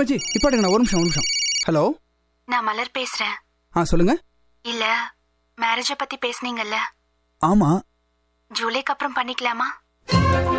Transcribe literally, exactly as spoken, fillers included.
அஜி இப்போ நான் ஒரு நிமிஷம் ஒரு நிமிஷம். ஹலோ, நான் மலர் பேசுறேன். ஆ சொல்லுங்க. இல்ல மேரேஜ பத்தி பேசுனீங்கல்ல? ஆமா. ஜூலைக்கு அப்புறம் பண்ணிக்கலாமா?